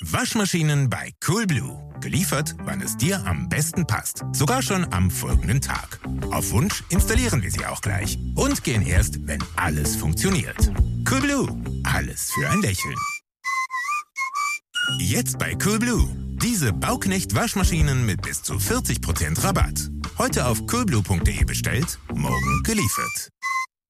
Waschmaschinen bei Coolblue. Geliefert, wann es dir am besten passt. Sogar schon am folgenden Tag. Auf Wunsch installieren wir sie auch gleich. Und gehen erst, wenn alles funktioniert. Coolblue. Alles für ein Lächeln. Jetzt bei Coolblue. Diese Bauknecht-Waschmaschinen mit bis zu 40% Rabatt. Heute auf coolblue.de bestellt, morgen geliefert.